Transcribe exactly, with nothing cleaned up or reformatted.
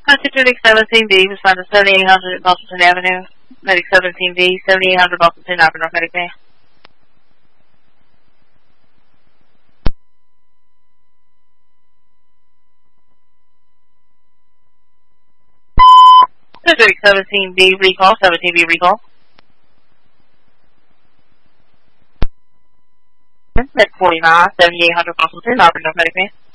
Pacific seventeen B, respond to seventy-eight hundred Boston Avenue. Medic seventeen B, seventy-eight hundred Boston Avenue, Medic Bay. Pacific seventeen B, recall, seventeen B, recall. Medic forty-nine, seventy-eight hundred Boston Avenue, Medic Bay.